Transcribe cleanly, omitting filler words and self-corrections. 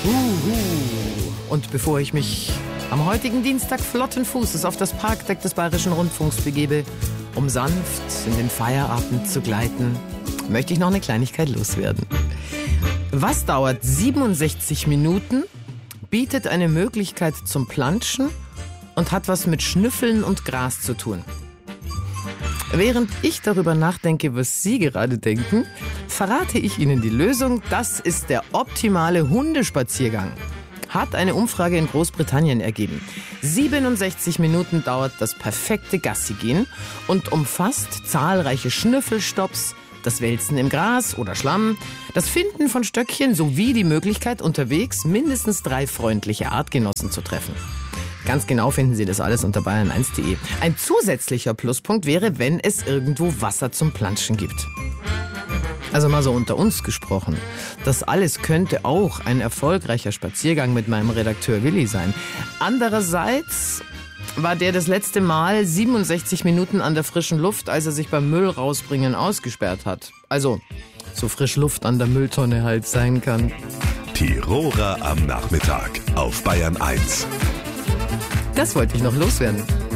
Und bevor ich mich am heutigen Dienstag flotten Fußes auf das Parkdeck des Bayerischen Rundfunks begebe, um sanft in den Feierabend zu gleiten, möchte ich noch eine Kleinigkeit loswerden. Was dauert 67 Minuten, bietet eine Möglichkeit zum Planschen und hat was mit Schnüffeln und Gras zu tun. Während ich darüber nachdenke, was Sie gerade denken, verrate ich Ihnen die Lösung. Das ist der optimale Hundespaziergang. Hat eine Umfrage in Großbritannien ergeben. 67 Minuten dauert das perfekte Gassigehen und umfasst zahlreiche Schnüffelstopps, das Wälzen im Gras oder Schlamm, das Finden von Stöckchen sowie die Möglichkeit, unterwegs mindestens 3 freundliche Artgenossen zu treffen. Ganz genau finden Sie das alles unter bayern1.de. Ein zusätzlicher Pluspunkt wäre, wenn es irgendwo Wasser zum Planschen gibt. Also mal so unter uns gesprochen. Das alles könnte auch ein erfolgreicher Spaziergang mit meinem Redakteur Willi sein. Andererseits war der das letzte Mal 67 Minuten an der frischen Luft, als er sich beim Müll rausbringen ausgesperrt hat. Also, so frisch Luft an der Mülltonne halt sein kann. Tiroler am Nachmittag auf Bayern 1. Das wollte ich noch loswerden.